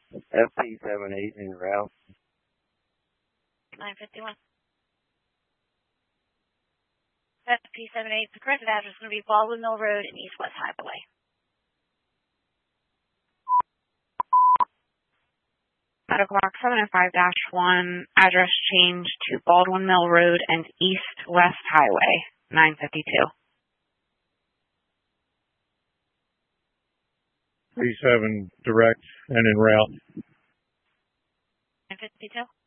FP78 en route. 951. FP78, the correct address is going to be Baldwin Mill Road and East West Highway. Medical Box 705-1, address change to Baldwin Mill Road and East West Highway, 952. 37 direct and en route. 952.